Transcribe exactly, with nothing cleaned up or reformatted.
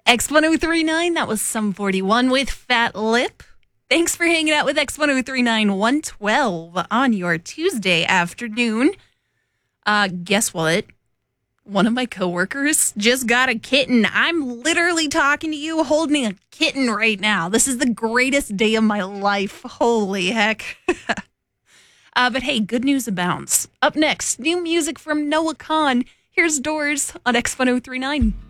X ten thirty-nine, that was Sum forty-one with Fat Lip. Thanks for hanging out with X ten thirty-nine one twelve on your Tuesday afternoon. Uh, guess what? One of my coworkers just got a kitten. I'm literally talking to you holding a kitten right now. This is the greatest day of my life. Holy heck. uh, but hey, good news abounds. Up next, new music from Noah Kahan. Here's Doors on X ten thirty-nine.